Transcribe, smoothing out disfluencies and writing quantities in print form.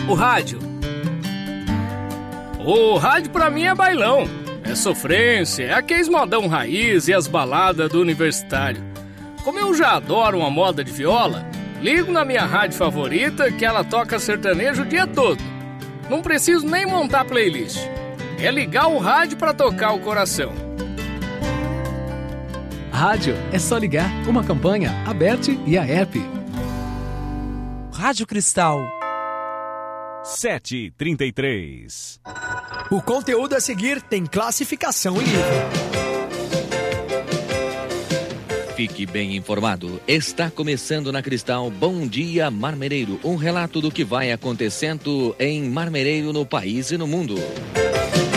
O rádio. O rádio pra mim é bailão, é sofrência, é aqueles modão raiz e as baladas do universitário. Como eu já adoro uma moda de viola, ligo na minha rádio favorita que ela toca sertanejo o dia todo. Não preciso nem montar playlist. É ligar o rádio pra tocar o coração. Rádio é só ligar. Uma campanha, a Bet e a App. Rádio Cristal 7h33. O conteúdo a seguir tem classificação e nível. Fique bem informado. Está começando na Cristal Bom Dia Marmereiro. Um relato do que vai acontecendo em Marmereiro, no país e no mundo.